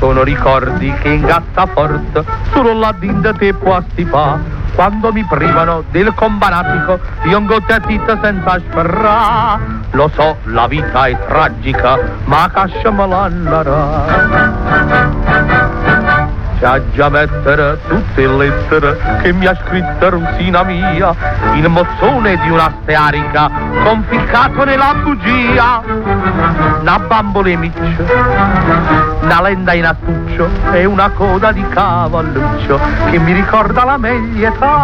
Sono ricordi che ingassa forte solo la dinda te può stipà. Quando mi privano del combanatico, io un gottatito senza sferrà. Lo so, la vita è tragica, ma casciamela andrà. C'ha già mettere tutte le lettere che mi ha scritto Rosina mia, il mozzone di una stearica conficcato nella bugia. Una bambola e miccio, una lenda in astuccio e una coda di cavalluccio che mi ricorda la meglio età.